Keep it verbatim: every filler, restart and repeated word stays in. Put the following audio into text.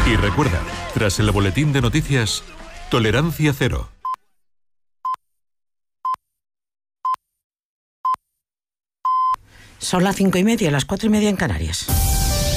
Y recuerda, tras el boletín de noticias, tolerancia cero. Son las cinco y media, las cuatro y media en Canarias.